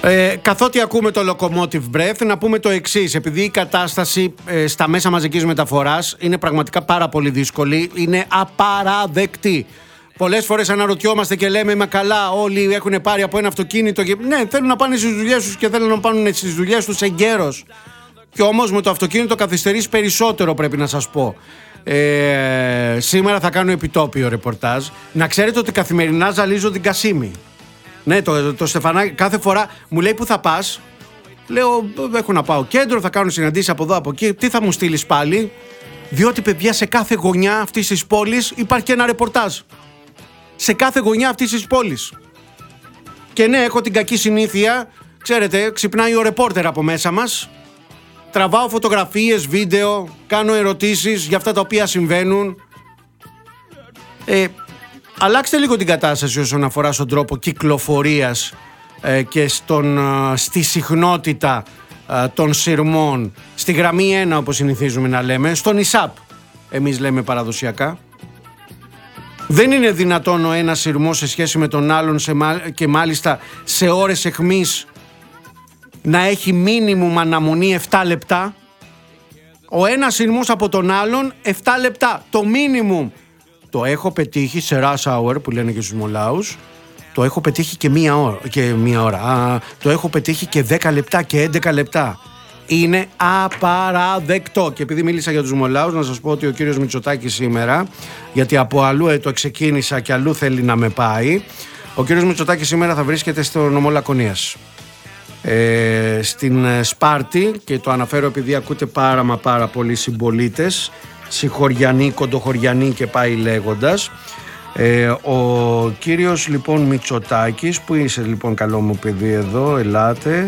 Καθότι ακούμε το Locomotive Breath, να πούμε το εξής. Επειδή η κατάσταση στα μέσα μαζικής μεταφοράς είναι πραγματικά πάρα πολύ δύσκολη, είναι απαραδεκτή. Πολλές φορές αναρωτιόμαστε και λέμε, μα καλά, όλοι έχουν πάρει από ένα αυτοκίνητο και ναι, θέλουν να πάνε στις δουλειές τους και θέλουν να πάνε στις δουλειές τους εγκαίρως. Και όμως με το αυτοκίνητο καθυστερείς περισσότερο, πρέπει να σας πω. Σήμερα θα κάνω επιτόπιο ρεπορτάζ. Να ξέρετε ότι καθημερινά ζαλίζω την Κασίμη. Ναι, το Στεφανάκι κάθε φορά μου λέει που θα πας. Λέω, έχω να πάω κέντρο, θα κάνω συναντήσεις από εδώ από εκεί. Τι θα μου στείλεις πάλι? Διότι, παιδιά, σε κάθε γωνιά αυτής της πόλης υπάρχει και ένα ρεπορτάζ. Σε κάθε γωνιά αυτής της πόλης. Και ναι, έχω την κακή συνήθεια, ξέρετε, ξυπνάει ο ρεπόρτερ από μέσα μας. Τραβάω φωτογραφίες, βίντεο, κάνω ερωτήσεις για αυτά τα οποία συμβαίνουν. Αλλάξτε λίγο την κατάσταση όσον αφορά στον τρόπο κυκλοφορίας και στη συχνότητα των σειρμών. Στη γραμμή 1, όπως συνηθίζουμε να λέμε, στον ΙΣΑΠ, εμείς λέμε παραδοσιακά. Δεν είναι δυνατόν ο ένας σειρμός σε σχέση με τον άλλον και μάλιστα σε ώρες αιχμής να έχει μίνιμουμ αναμονή 7 λεπτά. Ο ένας σειρμός από τον άλλον 7 λεπτά. Το μίνιμουμ. Το έχω πετύχει σε rush hour που λένε και στους μολάους. Το έχω πετύχει και μία ώρα. Το έχω πετύχει και 10 λεπτά και 11 λεπτά. Είναι απαραδεκτό. Και επειδή μίλησα για τους μολάους, να σας πω ότι ο κύριος Μητσοτάκης σήμερα, γιατί από αλλού το ξεκίνησα και αλλού θέλει να με πάει, ο κύριος Μητσοτάκης σήμερα θα βρίσκεται στο νομό Λακωνίας. Στην Σπάρτη, και το αναφέρω επειδή ακούτε πάρα πολλοί συμπολίτες, συγχωριανοί, κοντοχωριανοί και πάει λέγοντας. Ο κύριος λοιπόν Μητσοτάκης, που είσαι λοιπόν καλό μου παιδί εδώ, ελάτε.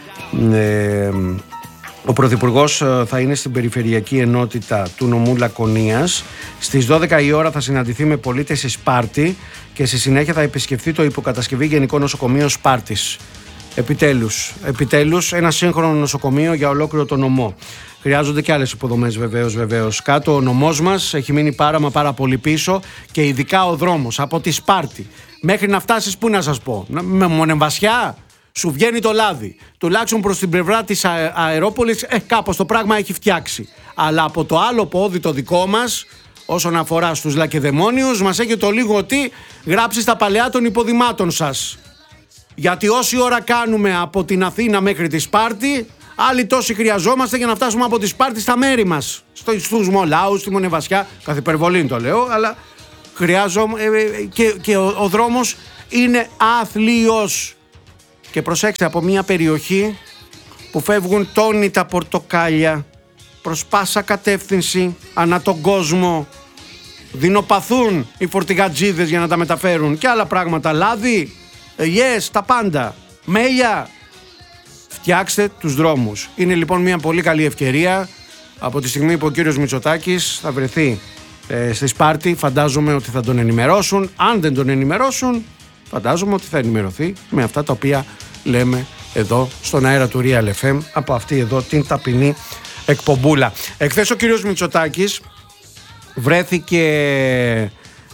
Ο Πρωθυπουργός θα είναι στην Περιφερειακή Ενότητα του νομού Λακωνίας. Στις 12 η ώρα θα συναντηθεί με πολίτες στη Σπάρτη και στη συνέχεια θα επισκεφθεί το υποκατασκευή Γενικό Νοσοκομείο Σπάρτης. Επιτέλους ένα σύγχρονο νοσοκομείο για ολόκληρο το νομό. Χρειάζονται και άλλες υποδομές βεβαίως. Κάτω ο νομός μας έχει μείνει πάρα πολύ πίσω και ειδικά ο δρόμος από τη Σπάρτη μέχρι να φτάσεις, πού να σας πω, με Μονεμβασιά σου βγαίνει το λάδι. Τουλάχιστον προς την πλευρά της Αερόπολης κάπως το πράγμα έχει φτιάξει. Αλλά από το άλλο πόδι το δικό μας, όσον αφορά στους Λακεδαιμόνιους, μας έχει το λίγο τι γράψει στα παλαιά των υποδημάτων σας. Γιατί όση ώρα κάνουμε από την Αθήνα μέχρι τη Σπάρτη, άλλοι τόσοι χρειαζόμαστε για να φτάσουμε από τη Σπάρτη στα μέρη μας. Στους Μολάους, στη Μονεβασιά, καθ' υπερβολή το λέω, αλλά χρειάζομαι και ο δρόμος είναι άθλιος. Και προσέξτε, από μια περιοχή που φεύγουν τόνοι τα πορτοκάλια προς πάσα κατεύθυνση ανά τον κόσμο, δεινοπαθούν οι φορτηγατζίδες για να τα μεταφέρουν και άλλα πράγματα, λάδι, τα πάντα, μέλια. Φτιάξτε τους δρόμους. Είναι λοιπόν μια πολύ καλή ευκαιρία. Από τη στιγμή που ο κύριος Μητσοτάκης θα βρεθεί στη Σπάρτη, φαντάζομαι ότι θα τον ενημερώσουν. Αν δεν τον ενημερώσουν, φαντάζομαι ότι θα ενημερωθεί με αυτά τα οποία λέμε εδώ στον αέρα του Real FM από αυτή εδώ την ταπεινή εκπομπούλα. Εχθές ο κύριος Μητσοτάκης βρέθηκε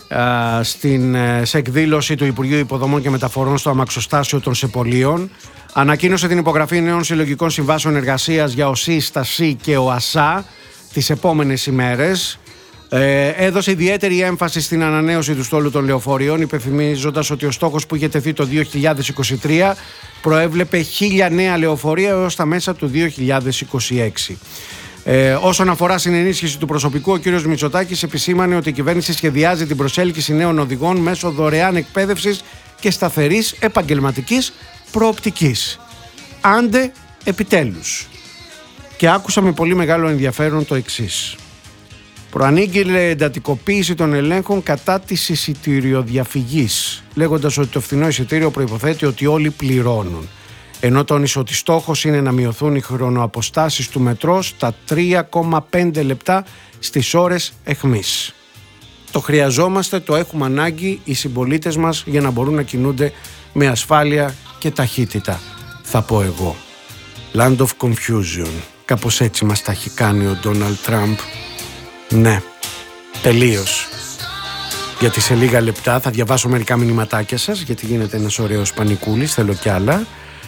σε εκδήλωση του Υπουργείου Υποδομών και Μεταφορών στο αμαξοστάσιο των Σεπολίων. Ανακοίνωσε την υπογραφή νέων συλλογικών συμβάσεων εργασίας για ΟΣΥ, ΣΤΑΣΥ και ΟΑΣΑ τις επόμενες ημέρες. Έδωσε ιδιαίτερη έμφαση στην ανανέωση του στόλου των λεωφορείων, υπενθυμίζοντας ότι ο στόχος που είχε τεθεί το 2023 προέβλεπε 1.000 νέα λεωφορεία έως τα μέσα του 2026. Όσον αφορά στην ενίσχυση του προσωπικού, ο κ. Μητσοτάκης επισήμανε ότι η κυβέρνηση σχεδιάζει την προσέλκυση νέων οδηγών μέσω δωρεάν εκπαίδευσης και σταθερής επαγγελματικής προοπτικής. Άντε επιτέλους. Και άκουσα με πολύ μεγάλο ενδιαφέρον το εξής. Προανήγγειλε εντατικοποίηση των ελέγχων κατά της εισιτηριοδιαφυγής, λέγοντας ότι το φθηνό εισιτήριο προϋποθέτει ότι όλοι πληρώνουν. Ενώ τόνισε ότι στόχος είναι να μειωθούν οι χρονοαποστάσεις του μετρό στα 3,5 λεπτά στις ώρες αιχμής. Το χρειαζόμαστε, το έχουμε ανάγκη οι συμπολίτες μας για να μπορούν να κινούνται με ασφάλεια και ταχύτητα, θα πω εγώ. Land of confusion. Κάπως έτσι μας τα έχει κάνει ο Ντόναλντ Τραμπ. Ναι, τελείως. Γιατί σε λίγα λεπτά θα διαβάσω μερικά μηνυματάκια σας, γιατί γίνεται ένας ωραίος πανικούλης, θέλω κι άλλα.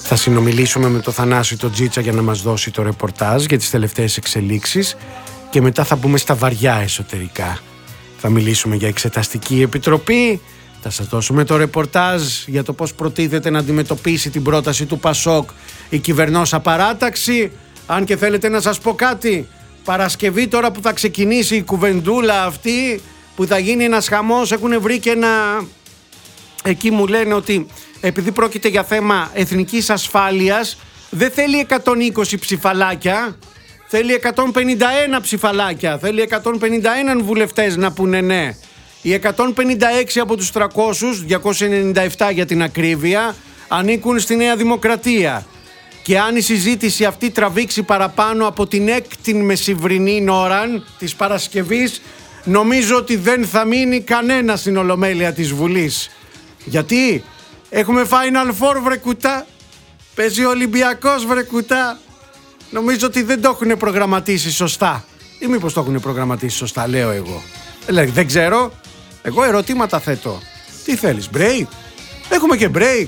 Θα συνομιλήσουμε με τον Θανάση τον Τζίτσα για να μας δώσει το ρεπορτάζ για τις τελευταίες εξελίξεις και μετά θα μπούμε στα βαριά εσωτερικά. Θα μιλήσουμε για εξεταστική επιτροπή, θα σας δώσουμε το ρεπορτάζ για το πώς προτίθεται να αντιμετωπίσει την πρόταση του ΠΑΣΟΚ η κυβερνόσα παράταξη. Αν και θέλετε να σας πω κάτι, Παρασκευή τώρα που θα ξεκινήσει η κουβεντούλα αυτή, που θα γίνει ένας χαμός, έχουν βρει και ένα... Εκεί μου λένε ότι επειδή πρόκειται για θέμα εθνικής ασφάλειας, δεν θέλει 120 ψηφαλάκια, θέλει 151 ψηφαλάκια, θέλει 151 βουλευτές να πούνε ναι. Οι 156 από τους 300, 297 για την ακρίβεια, ανήκουν στη Νέα Δημοκρατία. Και αν η συζήτηση αυτή τραβήξει παραπάνω από την έκτη μεσημβρινή ώρα της Παρασκευής, νομίζω ότι δεν θα μείνει κανένα στην Ολομέλεια της Βουλής. Γιατί έχουμε Final Four, βρε κουτά. Παίζει ο Ολυμπιακός, βρε κουτά. Νομίζω ότι δεν το έχουν προγραμματίσει σωστά. Ή μήπως το έχουν προγραμματίσει σωστά, λέω εγώ. Δεν ξέρω. Εγώ ερωτήματα θέτω. Τι θέλεις, break? Έχουμε και break.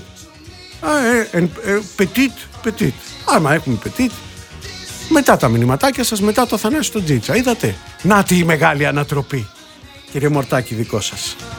Petit. Άμα έχουμε petit. Μετά τα μηνυματάκια σας, μετά το Θανάση τον Τζίτσα. Είδατε. Να τη η μεγάλη ανατροπή. Κύριε Μορτάκη, δικό σας.